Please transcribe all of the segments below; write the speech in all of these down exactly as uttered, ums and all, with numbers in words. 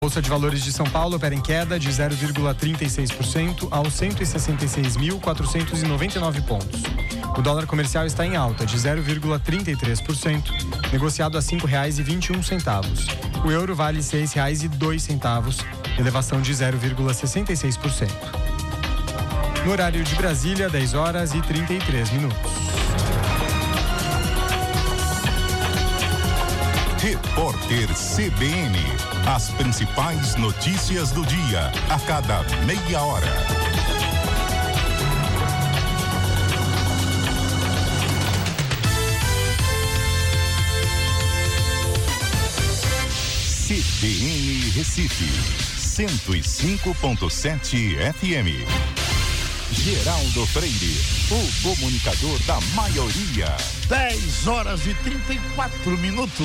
Bolsa de Valores de São Paulo opera em queda de zero vírgula trinta e seis por cento aos cento e sessenta e seis mil, quatrocentos e noventa e nove pontos. O dólar comercial está em alta de zero vírgula trinta e três por cento, negociado a cinco reais e vinte e um centavos. O euro vale seis reais e dois centavos, elevação de zero vírgula sessenta e seis por cento. No horário de Brasília, dez horas e trinta e três minutos. Repórter C B N. As principais notícias do dia, a cada meia hora. C B N Recife, cento e cinco ponto sete F M. Geraldo Freire, o comunicador da maioria. dez horas e trinta e quatro minutos.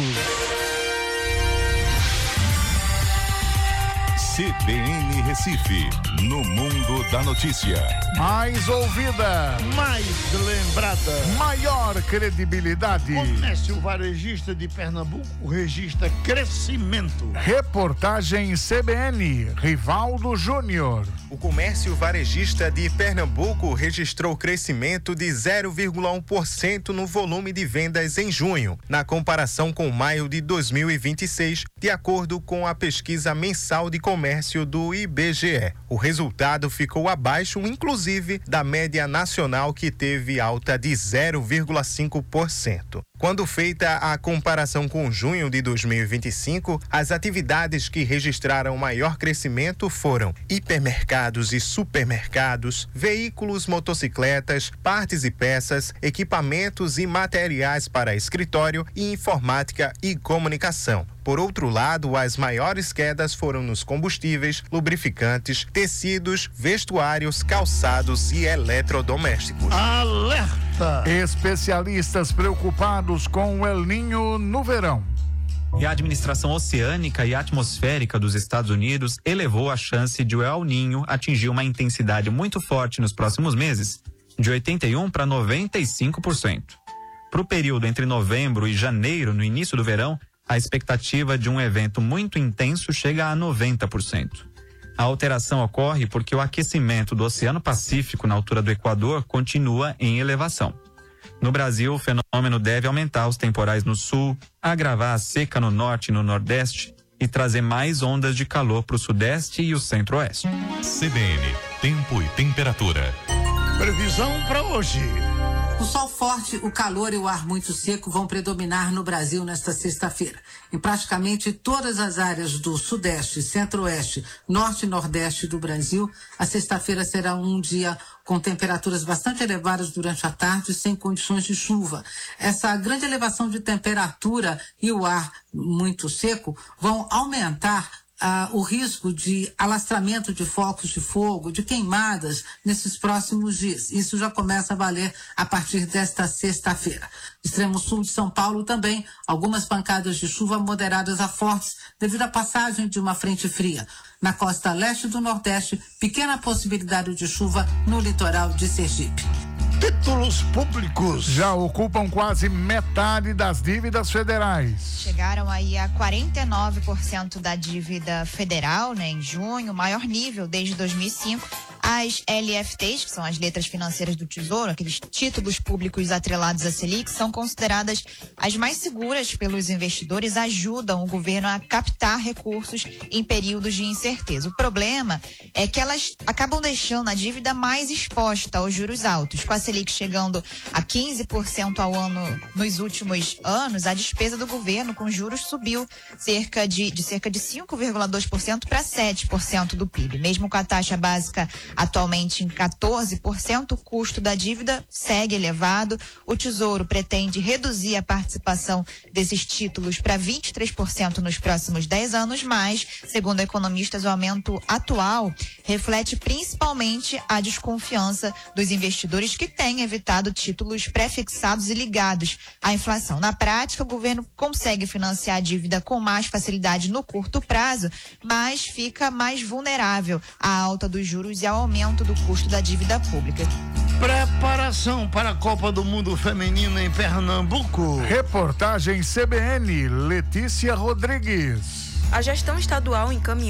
C B N Recife, no mundo da notícia. Mais ouvida, mais lembrada, maior credibilidade. Comércio Varejista de Pernambuco registra crescimento. Reportagem C B N, Rivaldo Júnior. O comércio varejista de Pernambuco registrou crescimento de zero vírgula um por cento no volume de vendas em junho, na comparação com maio de dois mil e vinte e seis, de acordo com a pesquisa mensal de comércio do I B G E. O resultado ficou abaixo, inclusive, da média nacional, que teve alta de zero vírgula cinco por cento. Quando feita a comparação com junho de dois mil e vinte e cinco, as atividades que registraram maior crescimento foram hipermercados e supermercados, veículos, motocicletas, partes e peças, equipamentos e materiais para escritório e informática e comunicação. Por outro lado, as maiores quedas foram nos combustíveis, lubrificantes, tecidos, vestuários, calçados e eletrodomésticos. Alerta! Especialistas preocupados com o El Niño no verão. E a administração oceânica e atmosférica dos Estados Unidos elevou a chance de o El Niño atingir uma intensidade muito forte nos próximos meses, de oitenta e um para noventa e cinco por cento. Para o período entre novembro e janeiro, no início do verão, a expectativa de um evento muito intenso chega a noventa por cento. A alteração ocorre porque o aquecimento do Oceano Pacífico na altura do Equador continua em elevação. No Brasil, o fenômeno deve aumentar os temporais no sul, agravar a seca no norte e no nordeste e trazer mais ondas de calor para o sudeste e o centro-oeste. C B N, tempo e temperatura. Previsão para hoje. O sol forte, o calor e o ar muito seco vão predominar no Brasil nesta sexta-feira. Em praticamente todas as áreas do sudeste, centro-oeste, norte e nordeste do Brasil, a sexta-feira será um dia com temperaturas bastante elevadas durante a tarde, sem condições de chuva. Essa grande elevação de temperatura e o ar muito seco vão aumentar Ah, o risco de alastramento de focos de fogo, de queimadas nesses próximos dias. Isso já começa a valer a partir desta sexta-feira. Extremo sul de São Paulo também, algumas pancadas de chuva moderadas a fortes devido à passagem de uma frente fria. Na costa leste do Nordeste, pequena possibilidade de chuva no litoral de Sergipe. Títulos públicos já ocupam quase metade das dívidas federais. Chegaram aí a quarenta e nove por cento da dívida federal, né, em junho, maior nível desde dois mil e cinco. As L F Ts, que são as letras financeiras do Tesouro, aqueles títulos públicos atrelados à Selic, são consideradas as mais seguras pelos investidores, ajudam o governo a captar recursos em períodos de incerteza. O problema é que elas acabam deixando a dívida mais exposta aos juros altos. Com a Selic chegando a quinze por cento ao ano nos últimos anos, a despesa do governo com juros subiu cerca de, de cerca de cinco vírgula dois por cento para sete por cento do P I B. Mesmo com a taxa básica atualmente em quatorze por cento, o custo da dívida segue elevado. O Tesouro pretende reduzir a participação desses títulos para vinte e três por cento nos próximos dez anos, mas, segundo economistas, o aumento atual reflete principalmente a desconfiança dos investidores que têm evitado títulos pré-fixados e ligados à inflação. Na prática, o governo consegue financiar a dívida com mais facilidade no curto prazo, mas fica mais vulnerável à alta dos juros e ao aumento do custo da dívida pública. Preparação para a Copa do Mundo Feminina em Pernambuco. Reportagem C B N, Letícia Rodrigues. A gestão estadual encaminhou